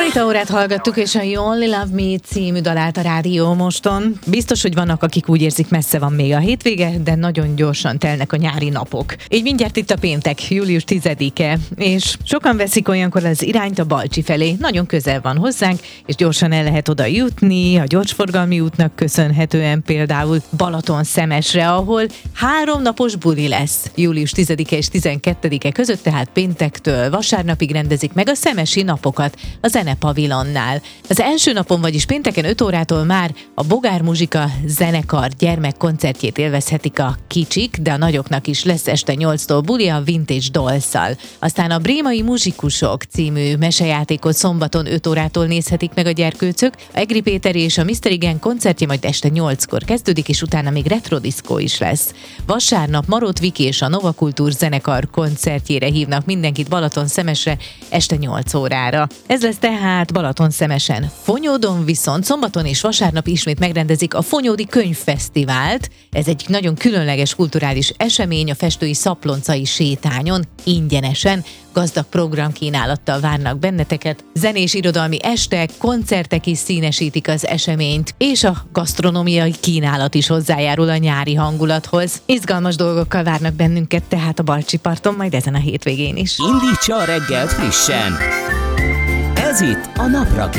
Rita Orát hallgattuk, és a You Only Love Me című dalát a Rádió Moston. Biztos, hogy vannak, akik úgy érzik, messze van még a hétvége, de nagyon gyorsan telnek a nyári napok. Így mindjárt itt a péntek, július 10-e, és sokan veszik olyankor az irányt a Balcsi felé. Nagyon közel van hozzánk, és gyorsan el lehet oda jutni, a gyorsforgalmi útnak köszönhetően például Balatonszemesre, ahol 3 napos buli lesz. Július 10-e és 12-e között, tehát péntektől vasárnapig rendezik meg a szemesi napokat a Zenepavilonnál. Az első napon, vagyis pénteken 5 órától már a Bogár Muzsika zenekar gyermekkoncertjét élvezhetik a kicsik, de a nagyoknak is lesz este 8-tól buli a Vintage Dolls-szal. Aztán a Brémai Muzsikusok című mesejátékot szombaton 5 órától nézhetik meg a gyerkőcök, a Egri Péter és a Mr. Igen koncertje majd este 8-kor kezdődik, és utána még retrodisco is lesz. Vasárnap Marót Viki és a Nova Kultúr zenekar koncertjére hívnak mindenkit Balatonszemesre este 8 órára. Ez lesz tehát Balatonszemesen. Fonyódon viszont szombaton és vasárnap ismét megrendezik a Fonyódi Könyvfesztivált. Ez egy nagyon különleges kulturális esemény a festői Szapploncai sétányon, ingyenesen. Gazdag programkínálattal várnak benneteket, zenés irodalmi estek, koncertek is színesítik az eseményt, és a gasztronómiai kínálat is hozzájárul a nyári hangulathoz. Izgalmas dolgokkal várnak bennünket tehát a Balcsi parton, majd ezen a hétvégén is. Indítsa a reggelt frissen! Ez itt a Naprakész.